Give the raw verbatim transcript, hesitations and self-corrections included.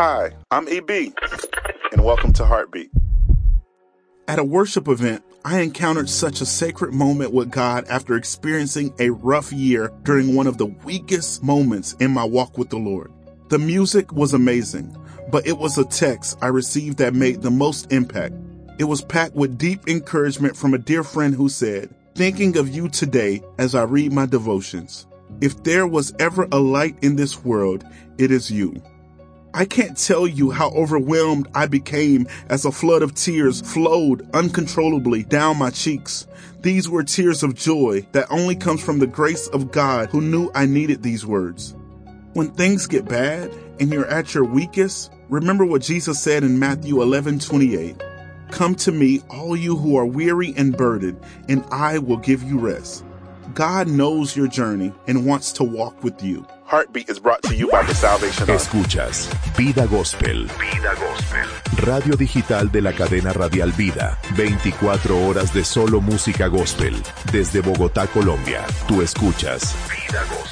Hi, I'm E B, and welcome to Heartbeat. At a worship event, I encountered such a sacred moment with God after experiencing a rough year during one of the weakest moments in my walk with the Lord. The music was amazing, but it was a text I received that made the most impact. It was packed with deep encouragement from a dear friend who said, "Thinking of you today as I read my devotions. If there was ever a light in this world, it is you." I can't tell you how overwhelmed I became as a flood of tears flowed uncontrollably down my cheeks. These were tears of joy that only comes from the grace of God who knew I needed these words. When things get bad and you're at your weakest, remember what Jesus said in Matthew eleven twenty-eight. "Come to me, all you who are weary and burdened, and I will give you rest." God knows your journey and wants to walk with you. Heartbeat is brought to you by the Salvation Army. Escuchas Vida Gospel. Vida Gospel. Radio digital de la cadena radial Vida. veinticuatro horas de solo música gospel. Desde Bogotá, Colombia. Tú escuchas Vida Gospel.